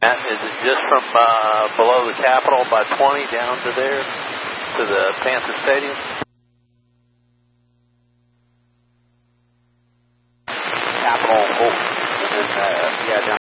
Matt, is it just from below the Capitol by 20 down to there, to the Panther Stadium? Capitol, and then, yeah, down